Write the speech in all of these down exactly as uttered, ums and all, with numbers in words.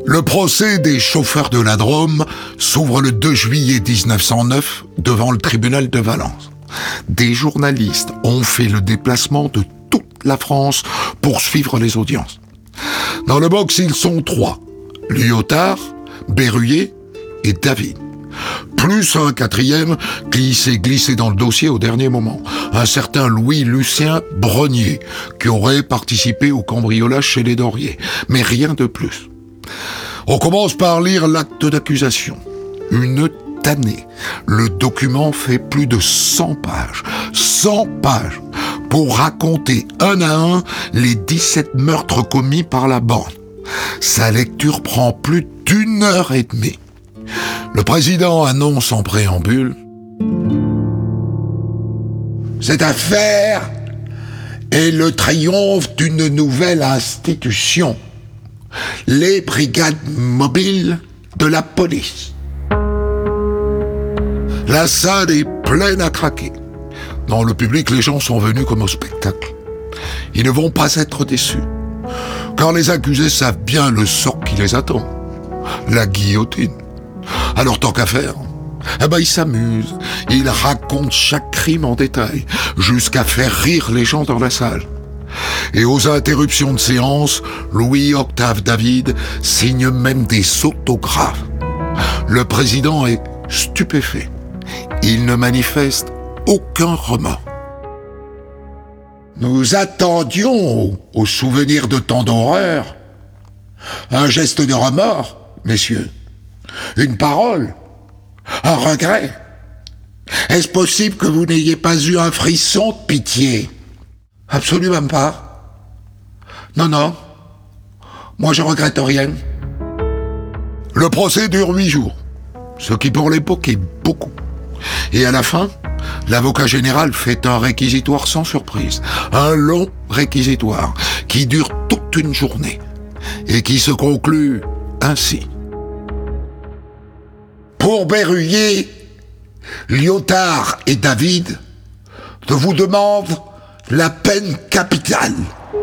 Le procès des chauffeurs de la Drôme s'ouvre le deux juillet mille neuf cent neuf devant le tribunal de Valence. Des journalistes ont fait le déplacement de toute la France pour suivre les audiences. Dans le box, ils sont trois, Lyotard, Berruyer et David. Plus un quatrième qui s'est glissé dans le dossier au dernier moment, un certain Louis-Lucien Brognier, qui aurait participé au cambriolage chez les Dorier, mais rien de plus. On commence par lire l'acte d'accusation. Une tannée. Le document fait plus de cent pages. cent pages pour raconter un à un les dix-sept meurtres commis par la bande. Sa lecture prend plus d'une heure et demie. Le président annonce en préambule: cette affaire est le triomphe d'une nouvelle institution, les brigades mobiles de la police. La salle est pleine à craquer. Dans le public, les gens sont venus comme au spectacle. Ils ne vont pas être déçus, car les accusés savent bien le sort qui les attend, la guillotine. Alors tant qu'à faire, eh ben ils s'amusent, ils racontent chaque crime en détail, jusqu'à faire rire les gens dans la salle. Et aux interruptions de séance, Louis-Octave David signe même des autographes. Le président est stupéfait. Il ne manifeste aucun remords. Nous attendions, au souvenir de tant d'horreurs, un geste de remords, messieurs. Une parole, un regret. Est-ce possible que vous n'ayez pas eu un frisson de pitié? Absolument pas. Non, non. Moi, je regrette rien. Le procès dure huit jours, ce qui pour l'époque est beaucoup. Et à la fin, l'avocat général fait un réquisitoire sans surprise. Un long réquisitoire qui dure toute une journée et qui se conclut ainsi. Pour Berruyer, Lyotard et David, je vous demande la peine capitale.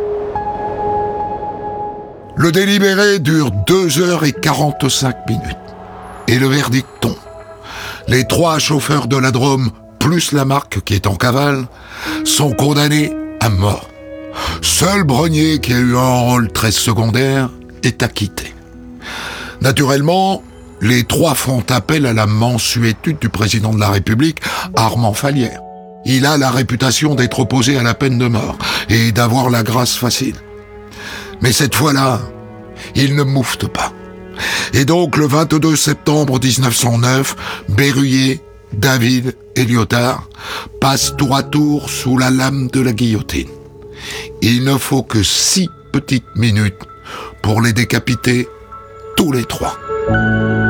Le délibéré dure deux heures et quarante-cinq minutes. Et le verdict tombe. Les trois chauffeurs de la Drôme, plus Lamarque qui est en cavale, sont condamnés à mort. Seul Brognier, qui a eu un rôle très secondaire, est acquitté. Naturellement, les trois font appel à la mansuétude du président de la République, Armand Fallières. Il a la réputation d'être opposé à la peine de mort et d'avoir la grâce facile. Mais cette fois-là, il ne moufte pas. Et donc, le vingt-deux septembre mille neuf cent neuf, Berruyer, David et Lyotard passent tour à tour sous la lame de la guillotine. Il ne faut que six petites minutes pour les décapiter tous les trois.